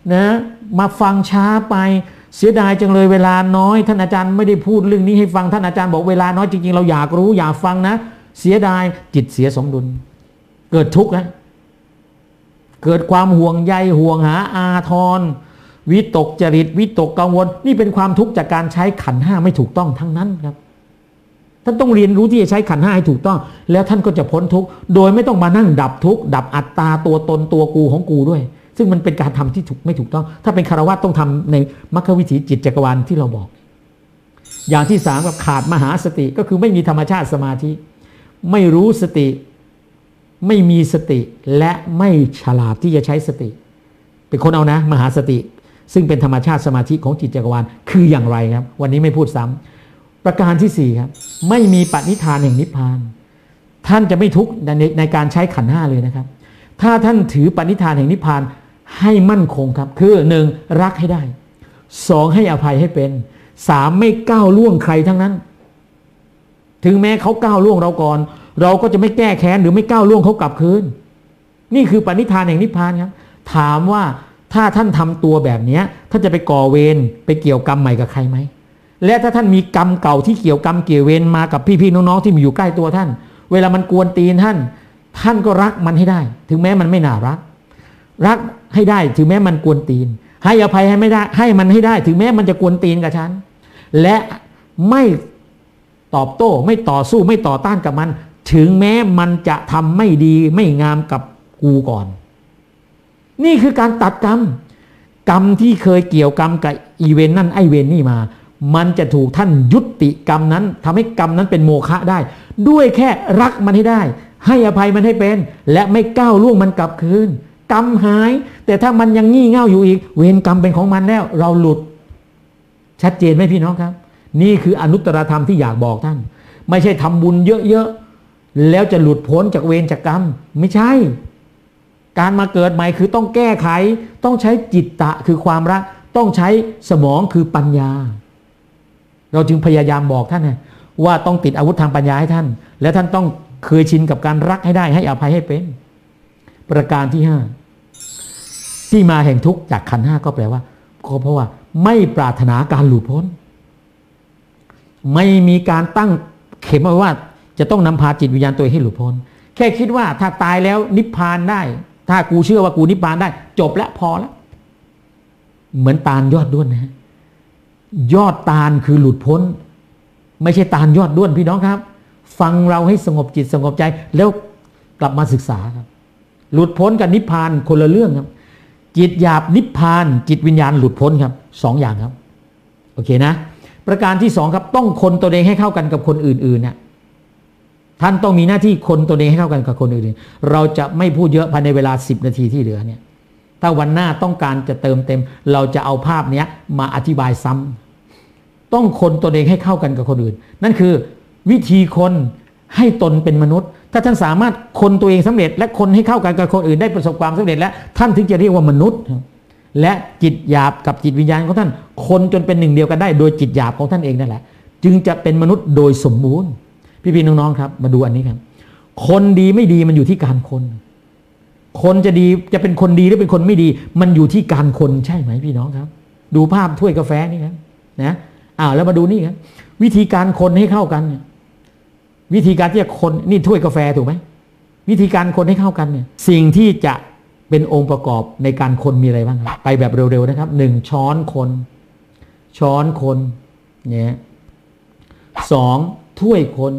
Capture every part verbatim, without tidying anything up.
นะมาฟังช้าไปเสียดายจังเลยเวลาน้อยท่านอาจารย์ไม่ได้พูดเรื่องนี้ให้ฟังท่านอาจารย์บอกเวลาน้อยจริงๆเราอยากรู้อยากฟังนะเสียดายจิตเสียสมดุลเกิดทุกข์นะเกิดความห่วงใยห่วงหาอาทรวิตกจริตวิตกกังวลนี่เป็นความทุกข์จากการใช้ขันธ์ห้าไม่ถูกต้องทั้งนั้นครับท่านต้องเรียนรู้ที่จะใช้ขันธ์ห้าให้ถูกต้องแล้วท่านก็จะพ้นทุกข์โดยไม่ต้องมานั่งดับทุกข์ดับอัตตาตัวตนตัวกูของกูด้วยซึ่งมันเป็นการทำที่ถูกไม่ถูกต้องถ้าเป็นคฤหัสถ์ต้องทำในมรรควิถีจิตจักรวาลที่เราบอกอย่างที่สามก็ขาดมหาสติก็คือไม่มีธรรมชาติสมาธิไม่รู้สติไม่มีสติและไม่ฉลาดที่จะใช้สติเป็นคนเอานะมหาสติซึ่งเป็นธรรมชาติสมาธิของจิตจักรวาลคืออย่างไรครับวันนี้ไม่พูดซ้ำประการที่สี่ครับไม่มีปณิธานแห่งนิพพานท่านจะไม่ทุกข์ในในการใช้ขันธ์ห้าเลยนะครับถ้าท่านถือปณิธานแห่งนิพพานให้มั่นคงครับคือหนึ่งรักให้ได้สองให้อภัยให้เป็นสามไม่ก้าวล่วงใครทั้งนั้นถึงแม้เขาก้าวล่วงเราก่อนเราก็จะไม่แก้แค้นหรือไม่ก้าวล่วงเขากลับคืนนี่คือปณิธานแห่งนิพพานครับถามว่าถ้าท่านทำตัวแบบนี้ท่านจะไปก่อเวรไปเกี่ยวกรรมใหม่กับใครไหมและถ้าท่านมีกรรมเก่าที่เกี่ยวกรรมเกี่ยวเวรมากับพี่ๆน้องๆที่มีอยู่ใกล้ตัวท่านเวลามันกวนตีนท่านท่านก็รักมันให้ได้ถึงแม้มันไม่น่ารักรักให้ได้ถึงแม้มันกวนตีนให้อภัยให้ไม่ได้ให้มันให้ได้ถึงแม้มันจะกวนตีนกับฉันและไม่ตอบโต้ไม่ต่อสู้ไม่ต่อต้านกับมันถึงแม้มันจะทำไม่ดีไม่งามกับกูก่อนนี่คือการตัดกรรมกรรมที่เคยเกี่ยวกรรมกับอีเวนต์นั่นไอเวนต์นี่มามันจะถูกท่านยุติกรรมนั้นทำให้กรรมนั้นเป็นโมฆะได้ด้วยแค่รักมันให้ได้ให้อภัยมันให้เป็นและไม่ก้าวล่วงมันกลับคืนกรรมหายแต่ถ้ามันยังงี่เง่าอยู่อีกเวรกรรมเป็นของมันแล้วเราหลุดชัดเจนไหมพี่น้องครับนี่คืออนุตตรธรรมที่อยากบอกท่านไม่ใช่ทำบุญเยอะๆแล้วจะหลุดพ้นจากเวรจากกรรมไม่ใช่การมาเกิดใหม่คือต้องแก้ไขต้องใช้จิตตะคือความรักต้องใช้สมองคือปัญญาเราจึงพยายามบอกท่านนะว่าต้องติดอาวุธทางปัญญาให้ท่านและท่านต้องเคยชินกับการรักให้ได้ให้อภัยให้เป็นประการที่ห้าที่มาแห่งทุกข์จากขันธ์ห้าก็แปลว่าก็เพราะว่าไม่ปรารถนาการหลุดพ้นไม่มีการตั้งเข็มไว้ว่าจะต้องนำพาจิตวิญญาณตัวเองให้หลุดพ้นแค่คิดว่าถ้าตายแล้วนิพพานได้ถ้ากูเชื่อว่ากูนิพพานได้จบแล้วพอแล้วเหมือนตาลยอดด้วนนะฮะยอดตาลคือหลุดพ้นไม่ใช่ตาลยอดด้วนพี่น้องครับฟังเราให้สงบจิตสงบใจแล้วกลับมาศึกษาครับหลุดพ้นกับนิพพานคนละเรื่องครับจิตหยาบนิพพานจิตวิญญาณหลุดพ้นครับสองอย่างครับโอเคนะประการที่สองครับต้องคนตัวเองให้เข้ากันกับคนอื่นๆเนี่ยท่านต้องมีหน้าที่คนตัวเองให้เข้ากันกับคนอื่นๆเราจะไม่พูดเยอะภายในเวลาสิบนาทีที่เหลือเนี่ยถ้าวันหน้าต้องการจะเติมเต็มเราจะเอาภาพนี้มาอธิบายซ้ำต้องคนตัวเองให้เข้ากันกับคนอื่นนั่นคือวิธีคนให้ตนเป็นมนุษย์ถ้าท่านสามารถคนตัวเองสำเร็จและคนให้เข้ากันกับคนอื่นได้ประสบความสำเร็จแล้วท่านถึงจะเรียกว่ามนุษย์และจิตหยาบกับจิตวิญญาณของท่านคนจนเป็นหนึ่งเดียวกันได้โดยจิตหยาบของท่านเองนั่นแหละจึงจะเป็นมนุษย์โดยสมบูรณ์พี่ๆน้องๆครับมาดูอันนี้ครับคนดีไม่ดีมันอยู่ที่การคนคนจะดีจะเป็นคนดีหรือเป็นคนไม่ดีมันอยู่ที่การคนใช่ไหมพี่น้องครับดูภาพถ้วยกาแฟนี่ครับนะอ้าวแล้วมาดูนี่ครับวิธีการคนให้เข้ากันเนี่ยวิธีการที่จะคนนี่ถ้วยกาแฟถูกไหมวิธีการคนให้เข้ากันเนี่ยสิ่งที่จะเป็นองค์ประกอบในการคนมีอะไรบ้างครับไปแบบเร็วๆนะครับหนึ่งช้อนคนช้อนคนเนี่ยสองถ้วยคน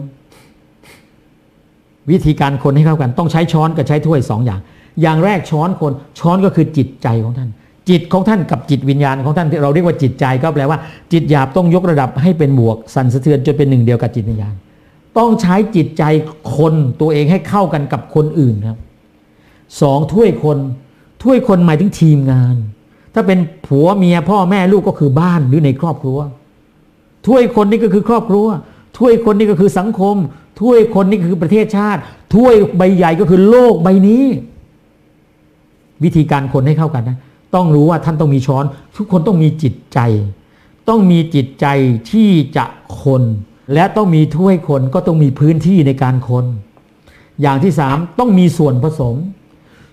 วิธีการคนให้เข้ากันต้องใช้ช้อนกับใช้ถ้วยสองอย่างอย่างแรกช้อนคนช้อนก็คือจิตใจของท่านจิตของท่านกับจิตวิญญาณของท่านที่เราเรียกว่าจิตใจก็แปลว่าจิตหยาบต้องยกระดับให้เป็นบวกสั่นสะเทือนจนเป็นหนึ่งเดียวกับจิตวิญญาณต้องใช้จิตใจคนตัวเองให้เข้ากันกับคนอื่นครับสองถ้วยคนถ้วยคนหมายถึงทีมงานถ้าเป็นผัวเมียพ่อแม่ลูกก็คือบ้านหรือในครอบครัวถ้วยคนนี่ก็คือครอบครัวถ้วยคนนี่ก็คือสังคมถ้วยคนนี่คือประเทศชาติถ้วยใบใหญ่ก็คือโลกใบนี้วิธีการคนให้เข้ากันนะต้องรู้ว่าท่านต้องมีช้อนทุกคนต้องมีจิตใจต้องมีจิตใจที่จะคนและต้องมีถ้วยคนก็ต้องมีพื้นที่ในการคนอย่างที่สามต้องมีส่วนผสม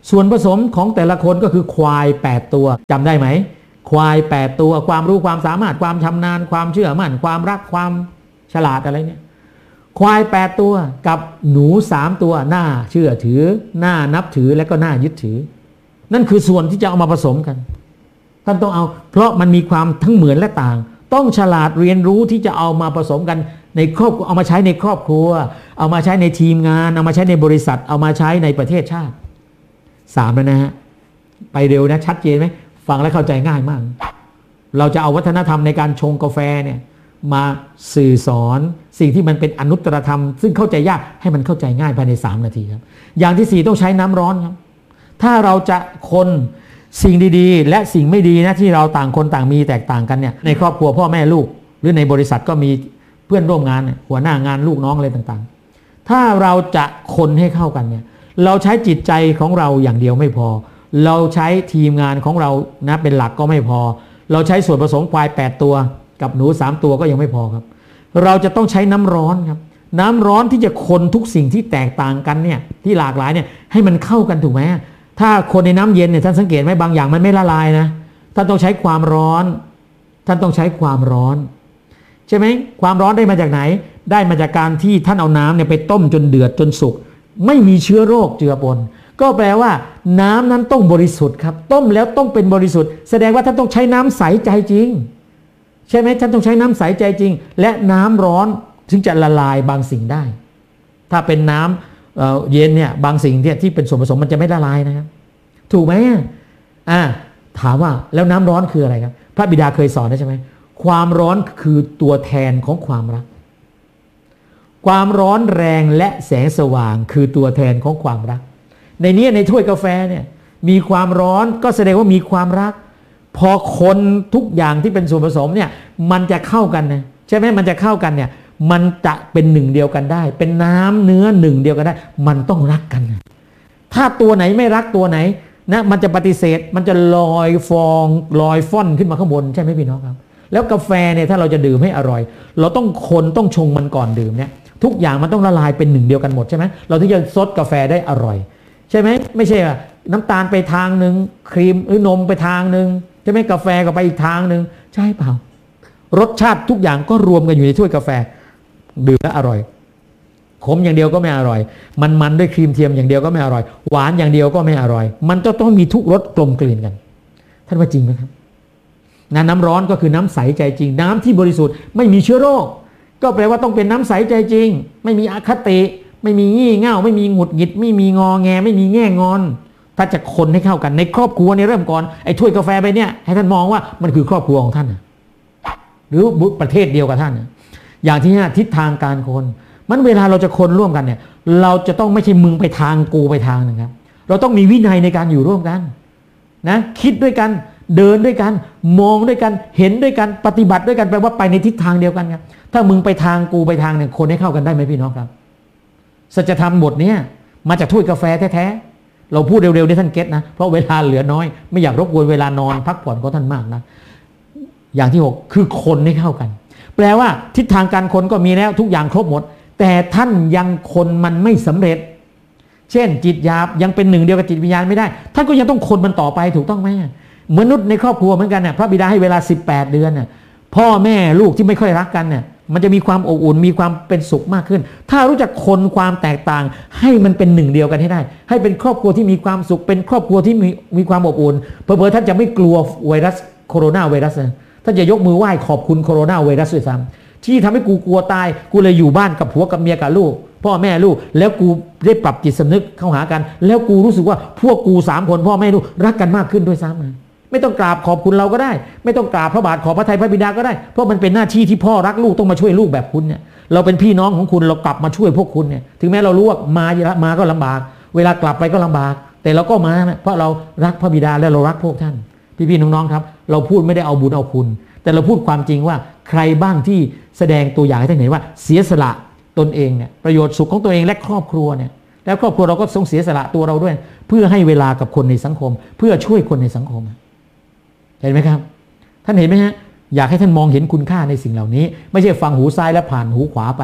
ส่วนผสมของแต่ละคนก็คือควายแปดตัวจำได้ไหมควายแปดตัวความรู้ความสามารถความชำนาญความเชื่อมั่นความรักความฉลาดอะไรเนี่ยควายแปดตัวกับหนูสามตัวน่าเชื่อถือน่านับถือและก็น่ายึดถือนั่นคือส่วนที่จะเอามาผสมกันท่านต้องเอาเพราะมันมีความทั้งเหมือนและต่างต้องฉลาดเรียนรู้ที่จะเอามาผสมกันในครอบเอามาใช้ในครอบครัวเอามาใช้ในทีมงานเอามาใช้ในบริษัทเอามาใช้ในประเทศชาติสามแล้วนะฮะไปเร็วนะชัดเจนไหมฟังแล้วเข้าใจง่ายมากเราจะเอาวัฒนธรรมในการชงกาแฟเนี่ยมาสื่อสอนสิ่งที่มันเป็นอนุตตรธรรมซึ่งเข้าใจยากให้มันเข้าใจง่ายภายในสามนาทีครับอย่างที่สี่ต้องใช้น้ำร้อนครับถ้าเราจะคนสิ่งดีๆและสิ่งไม่ดีนะที่เราต่างคนต่างมีแตกต่างกันเนี่ยในครอบครัวพ่อแม่ลูกหรือในบริษัทก็มีเพื่อนร่วมงานหัวหน้างานลูกน้องอะไรต่างๆถ้าเราจะคนให้เข้ากันเนี่ยเราใช้จิตใจของเราอย่างเดียวไม่พอเราใช้ทีมงานของเรานะเป็นหลักก็ไม่พอเราใช้ส่วนผสมควายแปดตัวกับหนูสามตัวก็ยังไม่พอครับเราจะต้องใช้น้ำร้อนครับน้ำร้อนที่จะคนทุกสิ่งที่แตกต่างกันเนี่ยที่หลากหลายเนี่ยให้มันเข้ากันถูกไหมถ้าคนในน้ำเย็นเนี่ยท่านสังเกตไหมบางอย่างมันไม่ละลายนะท่านต้องใช้ความร้อนท่านต้องใช้ความร้อนใช่ไหมความร้อนได้มาจากไหนได้มาจากการที่ท่านเอาน้ำเนี่ยไปต้มจนเดือดจนสุกไม่มีเชื้อโรคเจือปนก็แปลว่าน้ำนั้นต้องบริสุทธิ์ครับต้มแล้วต้องเป็นบริสุทธิ์แสดงว่าท่านต้องใช้น้ำใสใจจริงใช่ไหมท่านต้องใช้น้ำใสใจจริงและน้ำร้อนถึงจะละลายบางสิ่งได้ถ้าเป็นน้ำ เ, เย็นเนี่ยบางสิ่งที่ที่เป็นส่วนผสมมันจะไม่ละลายนะครับถูกไหมอ่าถามว่าแล้วน้ำร้อนคืออะไรครับพระบิดาเคยสอนนะใช่ไหมความร้อนคือตัวแทนของความรักความร้อนแรงและแสงสว่างคือตัวแทนของความรักในนี้ในถ้วยกาแฟเนี่ยมีความร้อนก็แสดงว่ามีความรักพอคนทุกอย่างที่เป็นส่วนผสมเนี่ยมันจะเข้ากันนะใช่ไหมมันจะเข้ากันเนี่ยมันจะเป็นหนึ่งเดียวกันได้เป็นน้ำเนื้อหนึ่งเดียวกันได้มันต้องรักกันนะถ้าตัวไหนไม่รักตัวไหนนะมันจะปฏิเสธมันจะลอยฟองลอยฟ่อนขึ้นมาข้างบนใช่ไหมพี่น้องครับแล้วกาแฟเนี่ยถ้าเราจะดื่มให้อร่อยเราต้องคนต้องชงมันก่อนดื่มเนี่ยทุกอย่างมันต้องละลายเป็นหนึ่งเดียวกันหมดใช่ไหมเราถึงจะซดกาแฟได้อร่อยใช่ไหมไม่ใช่ว่าน้ำตาลไปทางหนึ่งครีมหรือนมไปทางหนึ่งใช่ไหมกาแฟก็ไปอีกทางหนึ่งใช่เปล่ารสชาติทุกอย่างก็รวมกันอยู่ในถ้วยกาแฟดื่มแล้วอร่อยขมอย่างเดียวก็ไม่อร่อยมันมันด้วยครีมเทียมอย่างเดียวก็ไม่อร่อยหวานอย่างเดียวก็ไม่อร่อยมันจะต้องมีทุกรสกลมกลืนกันท่านว่าจริงไหมครับน้ำน้ำร้อนก็คือน้ำใสใจจริงน้ำที่บริสุทธิ์ไม่มีเชื้อโรคก็แปลว่าต้องเป็นน้ำใสใจจริงไม่มีอคติไม่มีงี่เง่าไม่มีหงุดหงิดไม่มีงอแงไม่มีแง่งอนถ้าจะคนให้เข้ากันในครอบครัวเนี่ยเริ่มก่อนไอ้ถ้วยกาแฟไปเนี่ยให้ท่านมองว่ามันคือครอบครัวของท่านหรือประเทศเดียวกับท่านอย่างที่ห้าทิศทางการคนมันเวลาเราจะคนร่วมกันเนี่ยเราจะต้องไม่ใช่มึงไปทางกูไปทางนึงครับเราต้องมีวินัยในการอยู่ร่วมกันนะคิดด้วยกันเดินด้วยกันมองด้วยกันเห็นด้วยกันปฏิบัติด้วยกันแปลว่าไปในทิศทางเดียวกันครับถ้ามึงไปทางกูไปทางเนี่ยคนให้เข้ากันได้ไหมพี่น้องครับสัจธรรมบทนี้มาจากถ้วยกาแฟแท้ๆเราพูดเร็วๆได้ท่านเก็ตนะเพราะเวลาเหลือน้อยไม่อยากรบกวนเวลานอนพักผ่อนของท่านมากนะอย่างที่หกคือคนให้เข้ากันแปลว่าทิศทางการคนก็มีแล้วทุกอย่างครบหมดแต่ท่านยังคนมันไม่สำเร็จเช่นจิตหยาบยังเป็นหนึ่งเดียวกับจิตวิญญาณไม่ได้ท่านก็ยังต้องคนมันต่อไปถูกต้องไหมมนุษย์ในครอบครัวเหมือนกันเนี่ยพระบิดาให้เวลาสิบแปดเดือนเนี่ยพ่อแม่ลูกที่ไม่ค่อยรักกันเนี่ยมันจะมีความอบอุ่นมีความเป็นสุขมากขึ้นถ้ารู้จักคนความแตกต่างให้มันเป็นหนึ่งเดียวกันให้ได้ให้เป็นครอบครัวที่มีความสุขเป็นครอบครัวที่มีมีความอบอุ่นเผลอๆท่านจะไม่กลัวไวรัสโคโรนาไวรัสนะท่านจะยกมือไหว้ขอบคุณโคโรนาไวรัสด้วยซ้ำที่ทำให้กูกลัวตายกูเลยอยู่บ้านกับผัวกับเมียกับลูกพ่อแม่ลูกแล้วกูได้ปรับจิตสำนึกเข้าหากันแล้วกูรู้สึกว่าพวกกูสามคนพ่อแม่ลูกรักกันมากขึ้นด้วยซ้ำไม่ต้องกราบขอบคุณเราก็ได้ไม่ต้องกราบพระบาทขอพระทัยพระบิดาก็ได้เพราะมันเป็นหน้าที่ที่พ่อรักลูกต้องมาช่วยลูกแบบคุณเนี่ยเราเป็นพี่น้องของคุณเรากลับมาช่วยพวกคุณเนี่ยถึงแม้เรารู้ว่ามามาก็ลำบากเวลากลับไปก็ลำบากแต่เราก็มาเพราะเรารักพระบิดาและเรารักพวกท่านพี่ๆน้องๆครับเราพูดไม่ได้เอาบุญเอาคุณแต่เราพูดความจริงว่าใครบ้างที่แสดงตัวอย่างให้ท่านเห็นว่าเสียสละตนเองเนี่ยประโยชน์สุขของตัวเองและครอบครัวเนี่ยแล้วครอบครัวเราก็ทรงเสียสละตัวเราด้วยเพื่อให้เวลากับคนในสังคมเพื่อช่วยคนในสังคมเห็นไหมครับท่านเห็นไหมฮะอยากให้ท่านมองเห็นคุณค่าในสิ่งเหล่านี้ไม่ใช่ฟังหูซ้ายแล้วผ่านหูขวาไป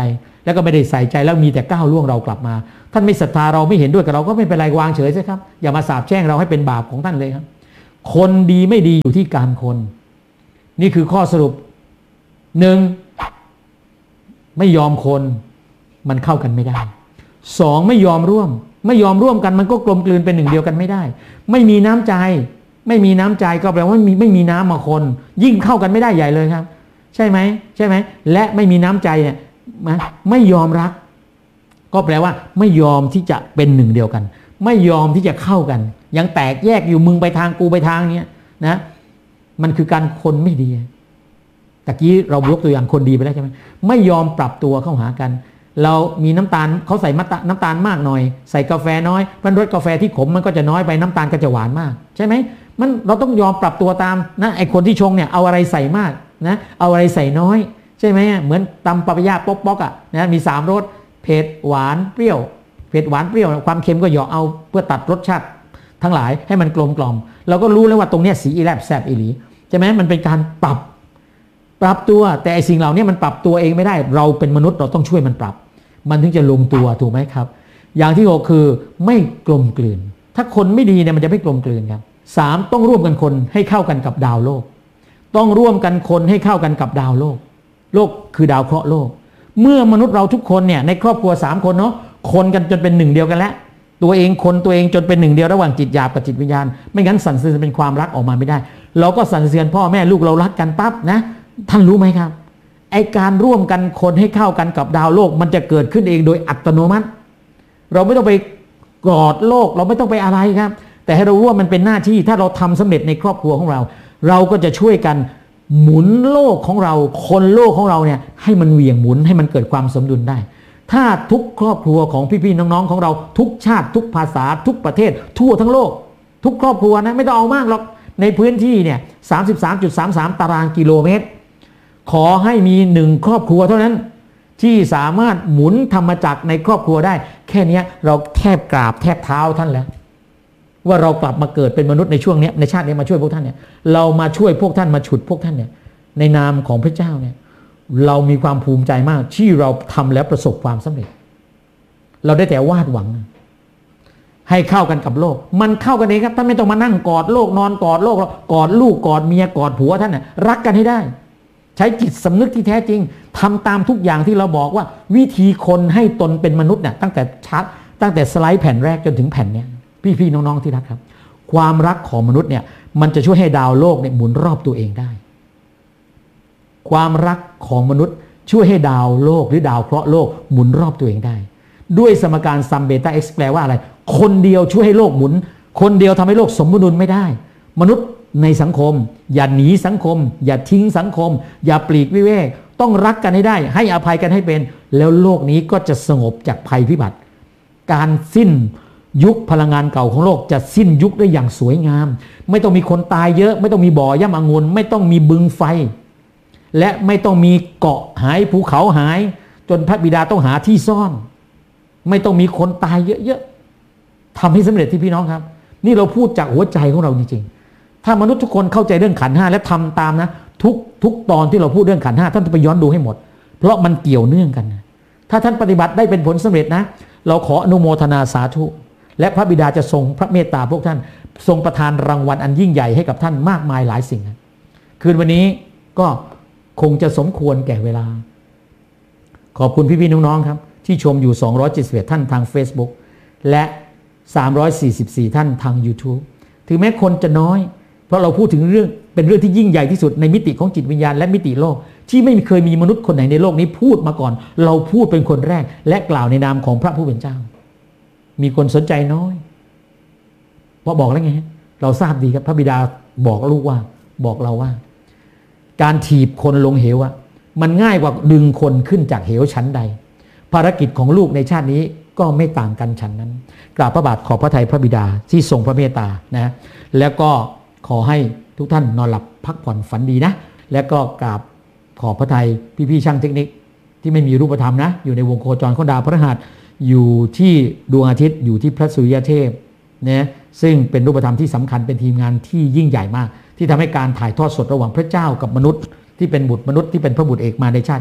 แล้วก็ไม่ได้ใส่ใจแล้วมีแต่ก้าวล่วงเรากลับมาท่านไม่ศรัทธาเราไม่เห็นด้วยกับเราก็ไม่เป็นไรวางเฉยใช่ครับอย่ามาสาปแช่งเราให้เป็นบาปของท่านเลยครับคนดีไม่ดีอยู่ที่การคนนี่คือข้อสรุปหนึ่งไม่ยอมคนมันเข้ากันไม่ได้สองไม่ยอมร่วมไม่ยอมร่วมกันมันก็กลมกลืนเป็นหนึ่งเดียวกันไม่ได้ไม่มีน้ำใจไม่มีน้ำใจก็แปลว่าไม่มีไม่มีน้ำมาคนยิ่งเข้ากันไม่ได้ใหญ่เลยครับใช่ไหมใช่ไหมและไม่มีน้ำใจเนี่ยไม่ยอมรักก็แปลว่าไม่ยอมที่จะเป็นหนึ่งเดียวกันไม่ยอมที่จะเข้ากันยังแตกแยกอยู่มึงไปทางกูไปทางเนี้ยนะมันคือการคนไม่ดีตะกี้เรายกตัวอย่างคนดีไปแล้วใช่ไหมไม่ยอมปรับตัวเข้าหากันเรามีน้ำตาลเขาใส่น้ำตาลมากหน่อยใส่กาแฟน้อยเพราะรสกาแฟที่ขมมันก็จะน้อยไปน้ำตาลก็จะหวานมากใช่ไหมมันเราต้องยอมปรับตัวตามนะไอคนที่ชงเนี่ยเอาอะไรใส่มากนะเอาอะไรใส่น้อยใช่ไหมเหมือนตำปาปายาป๊อกป๊อกอ่ะนะมีสามรสเผ็ดหวานเปรี้ยวเผ็ดหวานเปรี้ยวความเค็มก็หยอกเอาเพื่อตัดรสชาติทั้งหลายให้มันกลมกล่อมเราก็รู้แล้วว่าตรงเนี้ยสีอีแลบแซบอีหลีใช่ไหมมันเป็นการปรับปรับตัวแต่ไอสิ่งเหล่านี้มันปรับตัวเองไม่ได้เราเป็นมนุษย์เราต้องช่วยมันปรับมันถึงจะลงตัวถูกไหมครับอย่างที่หกคือไม่กลมกลืนถ้าคนไม่ดีเนี่ยมันจะไม่กลมกลืนครับสามต้องร่วมกันคนให้เข้ากันกับดาวโลกต้องร่วมกันคนให้เข้ากันกับดาวโลกโลกคือดาวเคราะห์โลกเมื่อมนุษย์เราทุกคนเนี่ยในครอบครัวสามคนเนาะคนกันจนเป็นหนึ่งเดียวกันแล้วตัวเองคนตัวเองจนเป็นหนึ่งเดียวระหว่างจิตหยาบกับจิตวิญญาณไม่งั้นสรรเสริญเป็นความรักออกมาไม่ได้เราก็สรรเสริญพ่อแม่ลูกเรารักกันปั๊บนะท่านรู้ไหมครับไอการร่วมกันคนให้เข้ากันกับดาวโลกมันจะเกิดขึ้นเองโดยอัตโนมัติเราไม่ต้องไปกอดโลกเราไม่ต้องไปอะไรครับแต่ให้เรารู้ว่ามันเป็นหน้าที่ถ้าเราทำสำเร็จในครอบครัวของเราเราก็จะช่วยกันหมุนโลกของเราคนโลกของเราเนี่ยให้มันเหวี่ยงหมุนให้มันเกิดความสมดุลได้ถ้าทุกครอบครัวของพี่ๆน้องๆของเราทุกชาติทุกภาษาทุกประเทศทั่วทั้งโลกทุกครอบครัวนะไม่ต้องเอามากหรอกในพื้นที่เนี่ย สามสิบสามจุดสามสาม ตารางกิโลเมตรขอให้มีหนึ่งครอบครัวเท่านั้นที่สามารถหมุนธรรมจักรในครอบครัวได้แค่นี้เราแทบกราบแทบเท้าท่านแล้วว่าเรากลับมาเกิดเป็นมนุษย์ในช่วงนี้ในชาตินี้มาช่วยพวกท่านเนี่ยเรามาช่วยพวกท่านมาฉุดพวกท่านเนี่ยในนามของพระเจ้าเนี่ยเรามีความภูมิใจมากที่เราทำแล้วประสบความสำเร็จเราได้แต่วาดหวังให้เข้ากันกับโลกมันเข้ากันเองครับท่านไม่ต้องมานั่งกอดโลกนอนกอดโลกกอดลูกกอดเมียกอดผัวท่านน่ะรักกันให้ได้ใช้จิตสำนึกที่แท้จริงทำตามทุกอย่างที่เราบอกว่าวิธีคนให้ตนเป็นมนุษย์เนี่ยตั้งแต่ชัดตั้งแต่สไลด์แผ่นแรกจนถึงแผ่นเนี้ยพี่ๆน้องๆที่รักครับความรักของมนุษย์เนี่ยมันจะช่วยให้ดาวโลกเนี่ยหมุนรอบตัวเองได้ความรักของมนุษย์ช่วยให้ดาวโลกหรือดาวเคราะห์โลกหมุนรอบตัวเองได้ด้วยสมการซัมเบต้าเอ็กซ์แปลว่าอะไรคนเดียวช่วยให้โลกหมุนคนเดียวทำให้โลกสมดุลไม่ได้มนุษย์ในสังคมอย่าหนีสังคมอย่าทิ้งสังคมอย่าปลีกวิเวกต้องรักกันให้ได้ให้อภัยกันให้เป็นแล้วโลกนี้ก็จะสงบจากภัยพิบัติการสิ้นยุคพลังงานเก่าของโลกจะสิ้นยุคได้อย่างสวยงามไม่ต้องมีคนตายเยอะไม่ต้องมีบ่อย่ำองุ่นไม่ต้องมีบึงไฟและไม่ต้องมีเกาะหายภูเขาหายจนพระบิดาต้องหาที่ซ่อนไม่ต้องมีคนตายเยอะๆทำให้สำเร็จที่พี่น้องครับนี่เราพูดจากหัวใจของเราจริงๆถ้ามนุษย์ทุกคนเข้าใจเรื่องขันธ์ห้าและทำตามนะทุกทุกตอนที่เราพูดเรื่องขันธ์ห้าท่านไปย้อนดูให้หมดเพราะมันเกี่ยวเนื่องกันนะถ้าท่านปฏิบัติได้เป็นผลสำเร็จนะเราขออนุโมทนาสาธุและพระบิดาจะทรงพระเมตตาพวกท่านทรงประทานรางวัลอันยิ่งใหญ่ให้กับท่านมากมายหลายสิ่งนะคืนวันนี้ก็คงจะสมควรแก่เวลาขอบคุณพี่ๆน้องๆครับที่ชมอยู่สองร้อยเจ็ดสิบเอ็ดท่านทาง Facebook และสามร้อยสี่สิบสี่ท่านทาง YouTube ถึงแม้คนจะน้อยเพราะเราพูดถึงเรื่องเป็นเรื่องที่ยิ่งใหญ่ที่สุดในมิติของจิตวิญญาณและมิติโลกที่ไม่เคยมีมนุษย์คนไหนในโลกนี้พูดมาก่อนเราพูดเป็นคนแรกและกล่าวในนามของพระผู้เป็นเจ้ามีคนสนใจน้อยเพราะบอกแล้วไงเราทราบดีครับพระบิดาบอกลูกว่าบอกเราว่าการถีบคนลงเหวอะมันง่ายกว่าดึงคนขึ้นจากเหวชั้นใดภารกิจของลูกในชาตินี้ก็ไม่ต่างกันฉันนั้นกราบพระบาทขอบพระทัยพระบิดาที่ทรงพระเมตตานะแล้วก็ขอให้ทุกท่านนอนหลับพักผ่อนฝันดีนะแล้วก็กราบขอบพระทัยพี่ๆช่างเทคนิคที่ไม่มีรูปธรรมนะอยู่ในวงโคจรของดาวพฤหัสอยู่ที่ดวงอาทิตย์อยู่ที่พระสุริยเทพนะซึ่งเป็นรูปธรรมที่สำคัญเป็นทีมงานที่ยิ่งใหญ่มากที่ทำให้การถ่ายทอดสดระหว่างพระเจ้ากับมนุษย์ที่เป็นบุตรมนุษย์ที่เป็นพระบุตรเอกมาในชาตินี้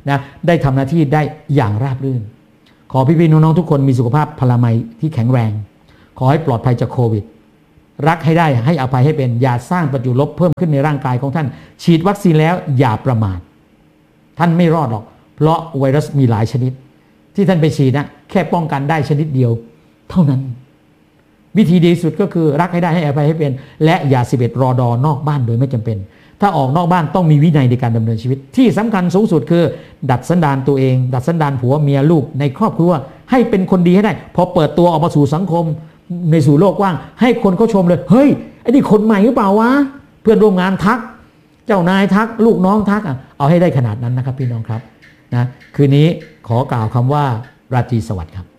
นะได้ทำหน้าที่ได้อย่างราบรื่นขอพี่ๆน้องๆทุกคนมีสุขภาพพลามัยที่แข็งแรงขอให้ปลอดภัยจากโควิดรักให้ได้ให้อภัยให้เป็นอย่าสร้างประจุลบเพิ่มขึ้นในร่างกายของท่านฉีดวัคซีนแล้วอย่าประมาทท่านไม่รอดหรอกเพราะไวรัสมีหลายชนิดที่ท่านไปฉีดนะแค่ป้องกันได้ชนิดเดียวเท่านั้นวิธีดีสุดก็คือรักให้ได้ให้อภัยให้เป็นและอย่าสิบเอ็ดรอดอนอกบ้านโดยไม่จำเป็นถ้าออกนอกบ้านต้องมีวินัยในการดำเนินชีวิตที่สำคัญสูงสุดคือดัดสันดานตัวเองดัดสันดานผัวเมียลูกในครอบครัวให้เป็นคนดีให้ได้พอเปิดตัวออกมาสู่สังคมในสู่โลกกว้างให้คนเขาชมเลยเฮ้ยไอ้นี่คนใหม่หรือเปล่าวะเพื่อนร่วมงานทักเจ้านายทักลูกน้องทักเอาให้ได้ขนาดนั้นนะครับพี่น้องครับนะคืนนี้ขอกล่าวคำว่าราตรีสวัสดิ์ครับ